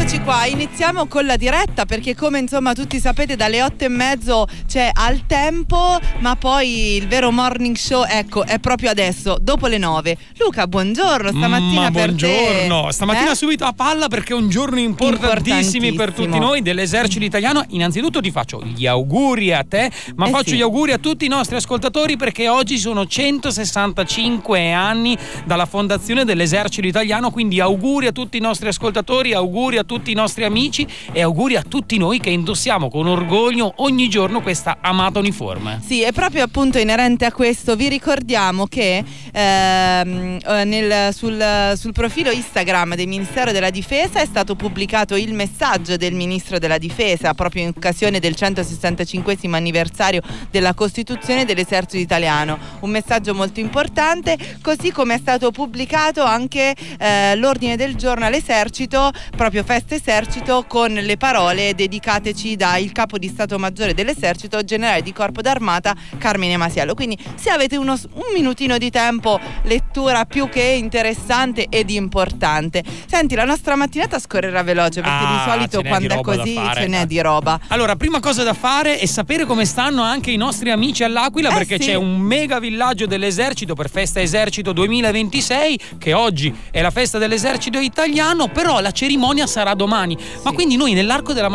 Eccoci qua, iniziamo con la diretta perché come insomma tutti sapete dalle 8:30 c'è Al Tempo, ma poi il vero morning show ecco è proprio adesso, dopo le 9. Luca, buongiorno, stamattina per buongiorno. te. Stamattina subito a palla perché è un giorno importantissimo per tutti noi dell'esercito italiano. Innanzitutto ti faccio gli auguri a te, ma faccio gli auguri a tutti i nostri ascoltatori perché oggi sono 165 anni dalla fondazione dell'esercito italiano, quindi auguri a tutti i nostri ascoltatori, auguri a tutti i nostri amici e auguri a tutti noi che indossiamo con orgoglio ogni giorno questa amata uniforme. Sì, e proprio appunto inerente a questo vi ricordiamo che sul profilo Instagram del Ministero della Difesa è stato pubblicato il messaggio del Ministro della Difesa proprio in occasione del 165esimo anniversario della Costituzione dell'Esercito Italiano, un messaggio molto importante, così come è stato pubblicato anche l'ordine del giorno all'esercito, proprio festa esercito, con le parole dedicateci dal capo di Stato Maggiore dell'Esercito, generale di Corpo d'Armata Carmine Masiello. Quindi se avete un minutino di tempo, lettura più che interessante ed importante. Senti, la nostra mattinata scorrerà veloce perché di solito quando è così ce n'è di roba. Allora, prima cosa da fare è sapere come stanno anche i nostri amici all'Aquila, perché c'è un mega villaggio dell'esercito per Festa Esercito 2026, che oggi è la festa dell'esercito italiano, però la cerimonia sarà domani. Ma quindi noi nell'arco della